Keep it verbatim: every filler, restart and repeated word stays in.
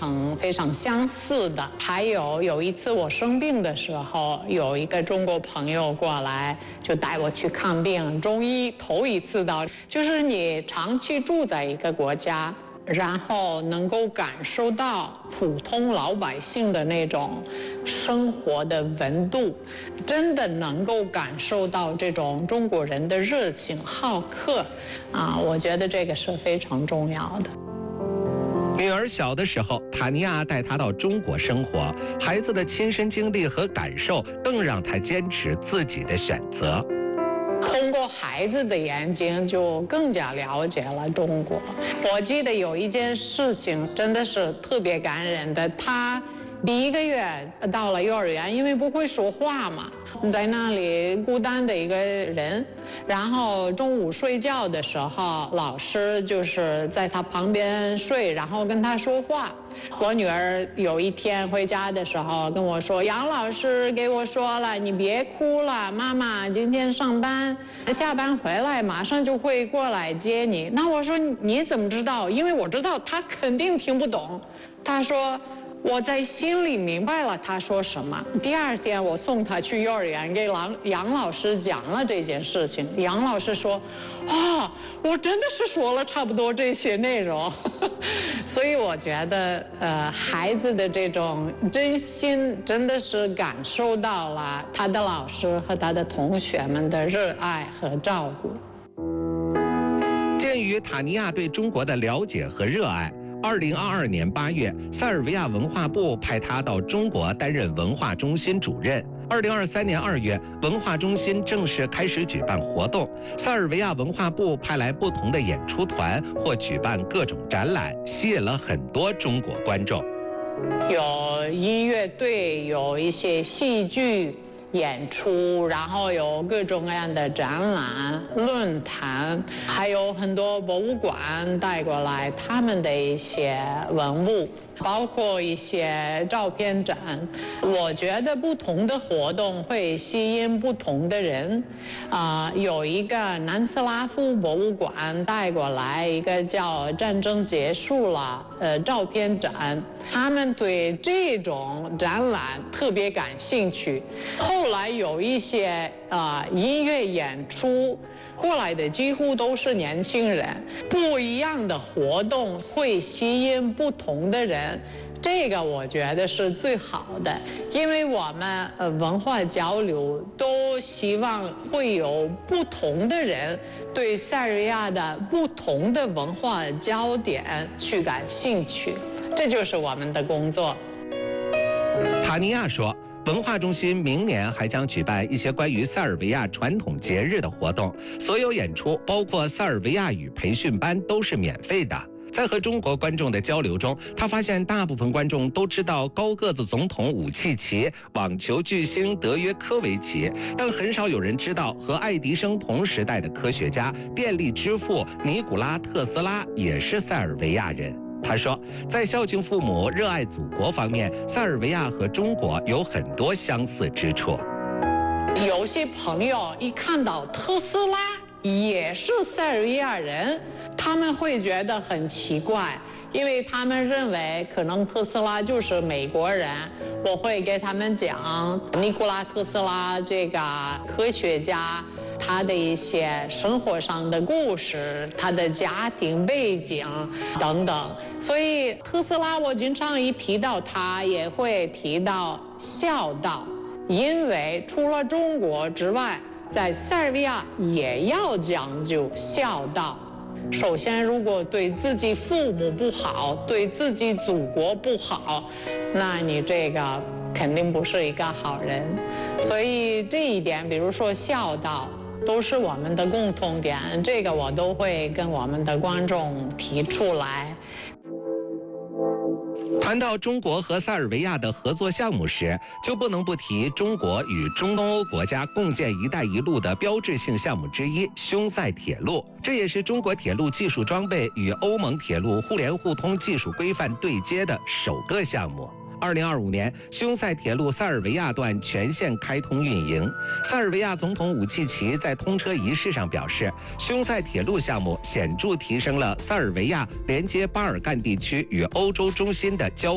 程非常相似的。还有有一次我生病的时候，有一个中国朋友过来，就带我去看病。中医头一次到，就是你长期住在一个国家，然后能够感受到普通老百姓的那种生活的温度，真的能够感受到这种中国人的热情好客啊，我觉得这个是非常重要的。 女儿小的时候，塔尼亚带她到中国生活，孩子的亲身经历和感受更让她坚持自己的选择。 通过孩子的眼睛，就更加了解了中国。我记得有一件事情真的是特别感人的，他第一个月到了幼儿园，因为不会说话嘛，在那里孤单的一个人。然后中午睡觉的时候，老师就是在他旁边睡，然后跟他说话。我女儿有一天回家的时候跟我说，杨老师给我说了，你别哭了，妈妈今天上班，下班回来马上就会过来接你。那我说你怎么知道？因为我知道他肯定听不懂。他说我在心里明白了他说什么。第二天我送他去幼儿园，给杨杨老师讲了这件事情。杨老师说，啊，我真的是说了差不多这些内容。所以我觉得，呃，孩子的这种真心，真的是感受到了他的老师和他的同学们的热爱和照顾。 鉴于塔尼亚对中国的了解和热爱，二零二二年八月，塞尔维亚文化部派他到中国担任文化中心主任。二零二三年二月，文化中心正式开始举办活动，塞尔维亚文化部派来不同的演出团或举办各种展览，吸引了很多中国观众。 有音乐队，有一些戏剧演出，然后有各种各样的展览、论坛，还有很多博物馆带过来他们的一些文物，包括一些照片展。我觉得不同的活动会吸引不同的人。啊、呃，有一个南斯拉夫博物馆带过来一个叫“战争结束了”呃照片展，他们对这种展览特别感兴趣。后来有一些啊、呃、音乐演出过来的几乎都是年轻人，不一样的活动会吸引不同的人，这个我觉得是最好的，因为我们呃文化交流都希望会有不同的人对塞尔维亚的不同的文化焦点去感兴趣，这就是我们的工作。 塔尼亚说，文化中心明年还将举办一些关于塞尔维亚传统节日的活动，所有演出，包括塞尔维亚语培训班，都是免费的。在和中国观众的交流中，他发现大部分观众都知道高个子总统武契奇、网球巨星德约科维奇，但很少有人知道和爱迪生同时代的科学家、电力之父尼古拉特斯拉也是塞尔维亚人。他说，在孝敬父母、热爱祖国方面，塞尔维亚和中国有很多相似之处。 有些朋友一看到特斯拉也是塞尔维亚人，他们会觉得很奇怪，因为他们认为可能特斯拉就是美国人。我会给他们讲尼古拉特斯拉这个科学家，他的一些生活上的故事，他的家庭背景等等。所以特斯拉我经常一提到他，也会提到孝道，因为除了中国之外，在塞尔维亚也要讲究孝道。首先，如果对自己父母不好，对自己祖国不好，那你这个肯定不是一个好人。所以这一点，比如说孝道，都是我们的共同点，这个我都会跟我们的观众提出来。 谈到中国和塞尔维亚的合作项目时，就不能不提中国与中东欧国家共建“一带一路”的标志性项目之一——匈塞铁路。这也是中国铁路技术装备与欧盟铁路互联互通技术规范对接的首个项目。二零二五年，匈塞铁路塞尔维亚段全线开通运营。塞尔维亚总统武契奇在通车仪式上表示，匈塞铁路项目显著提升了塞尔维亚连接巴尔干地区与欧洲中心的交